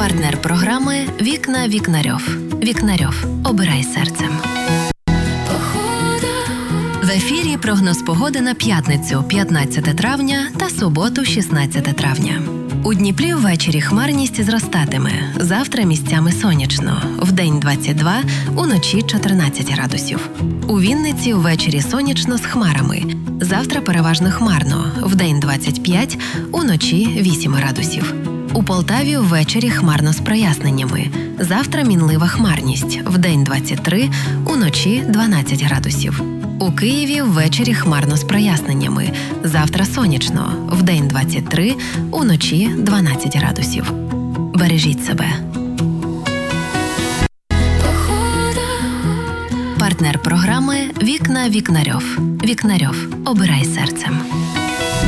Партнер програми «Вікна Вікнарьов». Вікнарьов. Обирай серцем. В ефірі прогноз погоди на п'ятницю, 15 травня та суботу, 16 травня. У Дніпрі ввечері хмарність зростатиме. Завтра місцями сонячно. Вдень 22, уночі 14 градусів. У Вінниці ввечері сонячно з хмарами. Завтра переважно хмарно. Вдень 25, уночі 8 градусів. У Полтаві ввечері хмарно з проясненнями. Завтра мінлива хмарність. Вдень 23, уночі 12 градусів. У Києві ввечері хмарно з проясненнями. Завтра сонячно. Вдень 23, уночі 12 градусів. Бережіть себе. Партнер програми «Вікна Вікнарьов». Вікнарьов. Обирай серцем.